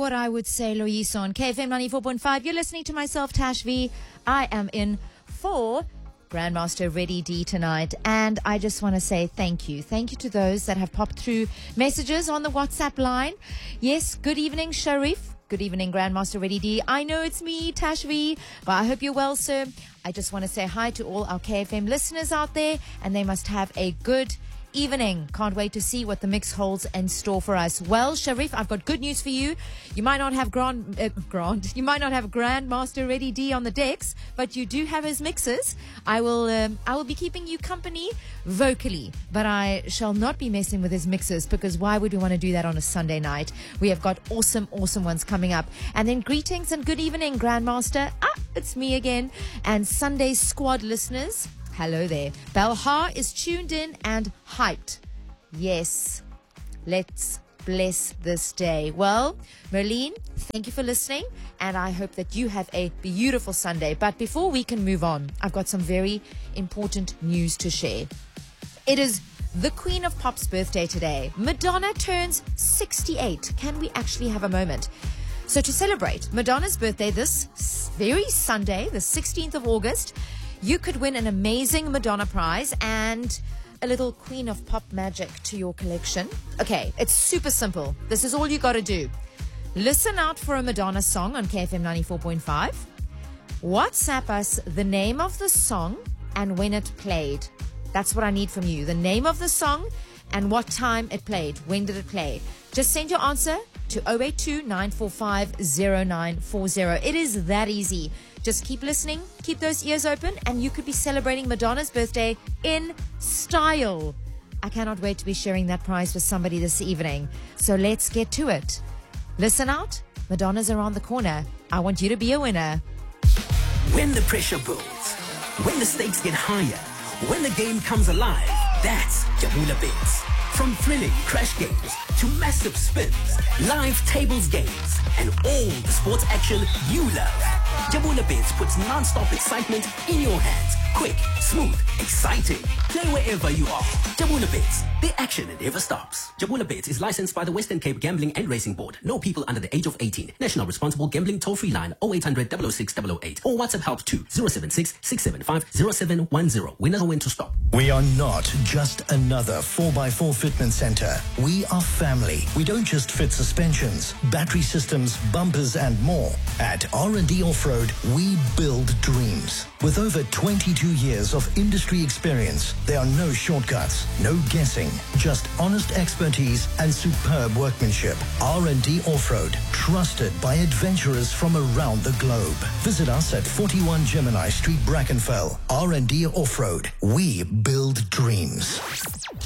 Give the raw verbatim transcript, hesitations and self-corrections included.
what I would say, Loyiso, on K F M ninety-four point five. You're listening to myself, Tash V. I am in for Grandmaster Ready D tonight, and I just want to say thank you. Thank you to those that have popped through messages on the WhatsApp line. Yes, good evening, Sharif. Good evening, Grandmaster Ready D. I know it's me, Tash V, but I hope you're well, sir. I just want to say hi to all our K F M listeners out there, and they must have a good evening. Can't wait to see what the mix holds in store for us. Well, Sharif, I've got good news for you. You might not have Grand, uh, Grand, you might not have Grandmaster Ready D on the decks, but you do have his mixes. I will, um, I will be keeping you company vocally, but I shall not be messing with his mixes, because why would we want to do that on a Sunday night? We have got awesome, awesome ones coming up. And then greetings and good evening, Grandmaster. Ah, it's me again. And Sunday Squad listeners, hello there. Belhar is tuned in and hyped. Yes, let's bless this day. Well, Merlene, thank you for listening, and I hope that you have a beautiful Sunday. But before we can move on, I've got some very important news to share. It is the Queen of Pop's birthday today. Madonna turns sixty-eight. Can we actually have a moment? So to celebrate Madonna's birthday this very Sunday, the sixteenth of August, you could win an amazing Madonna prize and a little Queen of Pop magic to your collection. Okay, it's super simple. This is all you got to do. Listen out for a Madonna song on K F M ninety-four point five. WhatsApp us the name of the song and when it played. That's what I need from you. The name of the song and what time it played. When did it play? Just send your answer to zero eight two, nine four five, zero nine four zero. It is that easy. Just keep listening, keep those ears open, and you could be celebrating Madonna's birthday in style. I cannot wait to be sharing that prize with somebody this evening. So let's get to it. Listen out. Madonna's around the corner. I want you to be a winner. When the pressure builds, when the stakes get higher, when the game comes alive, that's Jabula Bets. From thrilling crash games to massive spins, live tables games, and all the sports action you love. Jabula Bets puts non-stop excitement in your hands. Quick, smooth, exciting. Play wherever you are. Jabula Bets, the action that never stops. Jabula Bets is licensed by the Western Cape Gambling and Racing Board. No people under the age of eighteen. National Responsible Gambling Toll-Free Line zero eight hundred, double oh six, double oh eight or WhatsApp help to zero seven six, six seven five, zero seven one zero. Winners know when to stop. We are not just another four by four fitment center. We are family. We don't just fit suspensions, battery systems, bumpers, and more. At R and D Off-Road, we build dreams. With over twenty-two years of industry experience, there are no shortcuts, no guessing, just honest expertise and superb workmanship. R and D Off-Road, trusted by adventurers from around the globe. Visit us at forty-one Gemini Street, Brackenfell. R and D Off-Road, we build dreams.